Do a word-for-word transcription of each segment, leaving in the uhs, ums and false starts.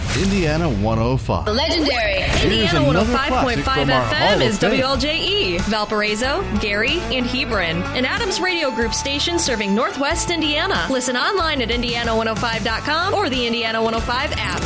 Indiana one oh five. The legendary Here's Indiana one oh another five point five classic from our F Hall M of is Fame. W L J E, Valparaiso, Gary, and Hebron, an Adams Radio Group station serving Northwest Indiana. Listen online at indiana one oh five dot com or the Indiana one oh five app.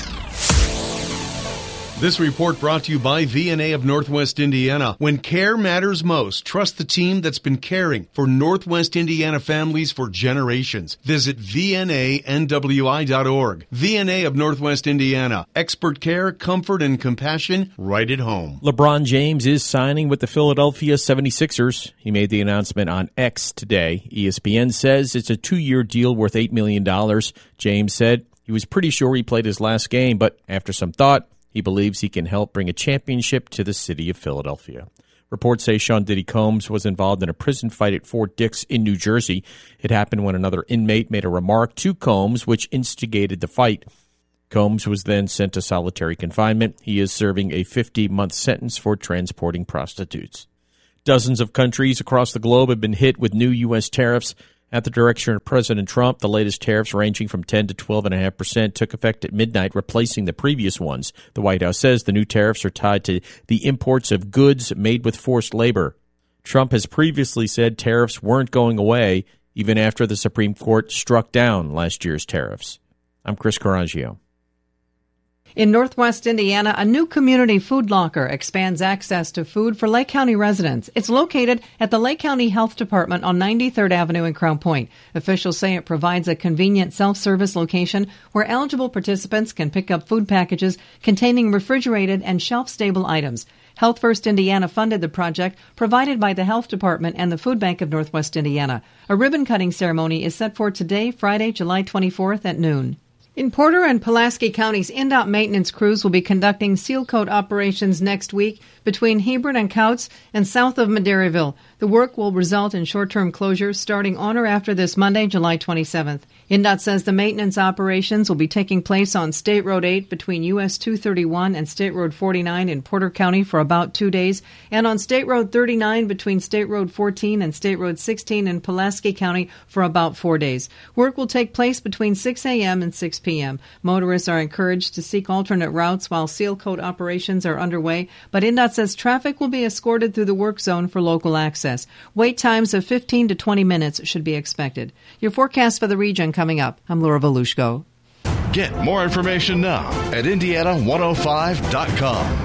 This report brought to you by V and A of Northwest Indiana. When care matters most, trust the team that's been caring for Northwest Indiana families for generations. Visit V N A N W I dot org. V and A of Northwest Indiana. Expert care, comfort, and compassion right at home. LeBron James is signing with the Philadelphia seventy-sixers. He made the announcement on X today. E S P N says it's a two-year deal worth eight million dollars. James said he was pretty sure he played his last game, but after some thought, he believes he can help bring a championship to the city of Philadelphia. Reports say Sean Diddy Combs was involved in a prison fight at Fort Dix in New Jersey. It happened when another inmate made a remark to Combs, which instigated the fight. Combs was then sent to solitary confinement. He is serving a fifty-month sentence for transporting prostitutes. Dozens of countries across the globe have been hit with new U S tariffs. At the direction of President Trump, the latest tariffs ranging from ten to twelve point five percent took effect at midnight, replacing the previous ones. The White House says the new tariffs are tied to the imports of goods made with forced labor. Trump has previously said tariffs weren't going away, even after the Supreme Court struck down last year's tariffs. I'm Chris Carangio. In Northwest Indiana, a new community food locker expands access to food for Lake County residents. It's located at the Lake County Health Department on ninety-third Avenue in Crown Point. Officials say it provides a convenient self-service location where eligible participants can pick up food packages containing refrigerated and shelf-stable items. Health First Indiana funded the project, provided by the Health Department and the Food Bank of Northwest Indiana. A ribbon-cutting ceremony is set for today, Friday, July twenty-fourth at noon. In Porter and Pulaski Counties, N D O T maintenance crews will be conducting seal coat operations next week between Hebron and Couts and south of Madeiryville. The work will result in short-term closures starting on or after this Monday, July twenty-seventh. N D O T says the maintenance operations will be taking place on State Road eight between U S two thirty-one and State Road forty-nine in Porter County for about two days, and on State Road thirty-nine between State Road fourteen and State Road sixteen in Pulaski County for about four days. Work will take place between six a.m. and six p.m. Motorists are encouraged to seek alternate routes while seal coat operations are underway, but N D O T says traffic will be escorted through the work zone for local access. Wait times of fifteen to twenty minutes should be expected. Your forecast for the region coming up. I'm Laura Volushko. Get more information now at indiana one oh five dot com.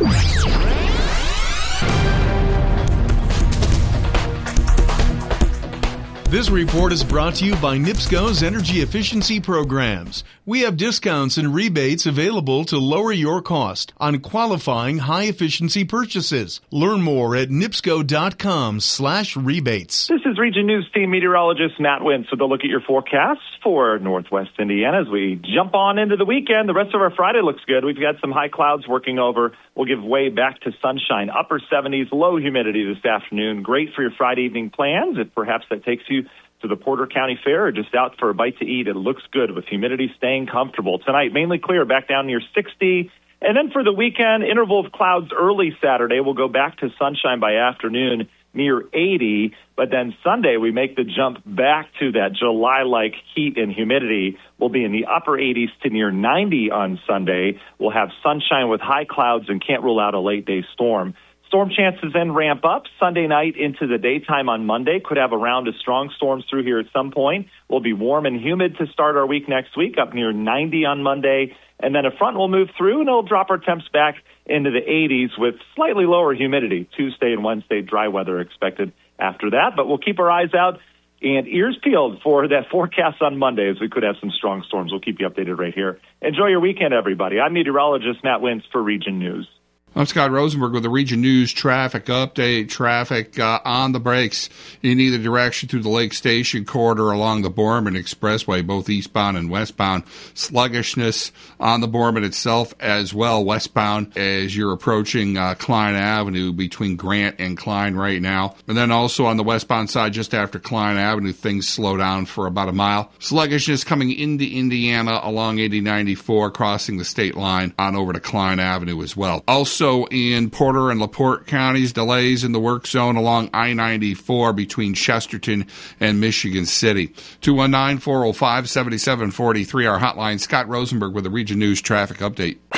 This report is brought to you by NIPSCO's Energy Efficiency Programs. We have discounts and rebates available to lower your cost on qualifying high-efficiency purchases. Learn more at nipsco.com slash rebates. This is Region News Team meteorologist Matt Wintz with a look at your forecast for Northwest Indiana as we jump on into the weekend. The rest of our Friday looks good. We've got some high clouds working over. We'll give way back to sunshine. Upper seventies, low humidity this afternoon. Great for your Friday evening plans. If perhaps that takes you to the Porter County Fair or just out for a bite to eat, it looks good with humidity staying comfortable. Tonight, mainly clear, back down near sixty. And then for the weekend, interval of clouds early Saturday. We'll go back to sunshine by afternoon near eighty. But then Sunday, we make the jump back to that July-like heat and humidity. We'll be in the upper eighties to near ninety on Sunday. We'll have sunshine with high clouds and can't rule out a late-day storm. Storm chances then ramp up Sunday night into the daytime on Monday. Could have a round of strong storms through here at some point. We'll be warm and humid to start our week next week, up near ninety on Monday. And then a front will move through, and it'll drop our temps back into the eighties with slightly lower humidity. Tuesday and Wednesday, dry weather expected after that. But we'll keep our eyes out and ears peeled for that forecast on Monday, as we could have some strong storms. We'll keep you updated right here. Enjoy your weekend, everybody. I'm meteorologist Matt Wintz for Region News. I'm Scott Rosenberg with the Region News traffic update. Traffic uh, on the brakes in either direction through the Lake Station corridor along the Borman Expressway, both eastbound and westbound. Sluggishness on the Borman itself as well, westbound as you're approaching uh, Klein Avenue between Grant and Klein right now. And then also on the westbound side, just after Klein Avenue, things slow down for about a mile. Sluggishness coming into Indiana along eighty ninety-four, crossing the state line on over to Klein Avenue as well. Also, Also in Porter and LaPorte counties, delays in the work zone along I ninety-four between Chesterton and Michigan City. two one nine, four oh five, seven seven four three, our hotline. Scott Rosenberg with the Region News Traffic Update.